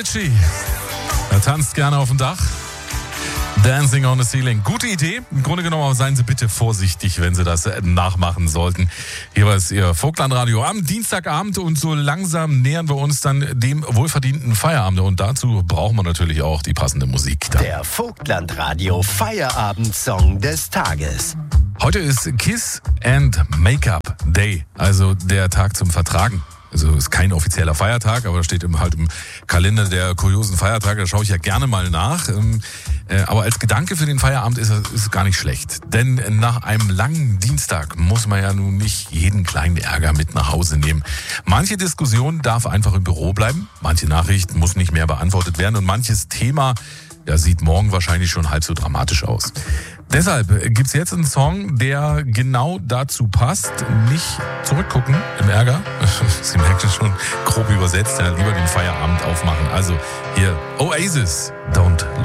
Ritchie. Er tanzt gerne auf dem Dach. Dancing on the Ceiling. Gute Idee. Im Grunde genommen aber seien Sie bitte vorsichtig, wenn Sie das nachmachen sollten. Hier war es Ihr Vogtlandradio am Dienstagabend und so langsam nähern wir uns dann dem wohlverdienten Feierabend. Und dazu brauchen wir natürlich auch die passende Musik. Der Vogtlandradio Feierabendsong des Tages. Heute ist Kiss and Make-up Day, also der Tag zum Vertragen. Also ist kein offizieller Feiertag, aber steht halt im Kalender der kuriosen Feiertage. Da schaue ich ja gerne mal nach. Aber als Gedanke für den Feierabend ist es gar nicht schlecht. Denn nach einem langen Dienstag muss man ja nun nicht jeden kleinen Ärger mit nach Hause nehmen. Manche Diskussion darf einfach im Büro bleiben. Manche Nachricht muss nicht mehr beantwortet werden. Und manches Thema sieht morgen wahrscheinlich schon halb so dramatisch aus. Deshalb gibt's jetzt einen Song, der genau dazu passt. Nicht zurückgucken im Ärger. Sie merkt es schon, grob übersetzt. Lieber den Feierabend aufmachen. Also hier Oasis, Don't